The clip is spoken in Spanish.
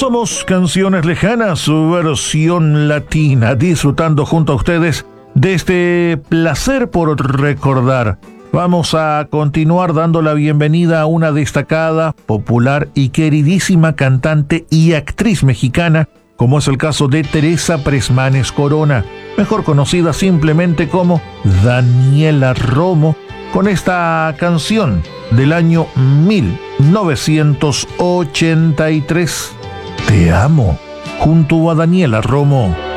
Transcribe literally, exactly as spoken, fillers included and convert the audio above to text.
Somos Canciones Lejanas, su versión latina, disfrutando junto a ustedes de este placer por recordar. Vamos a continuar dando la bienvenida a una destacada, popular y queridísima cantante y actriz mexicana, como es el caso de Teresa Presmanes Corona, mejor conocida simplemente como Daniela Romo, con esta canción del año mil novecientos ochenta y tres, Te amo, junto a Daniela Romo.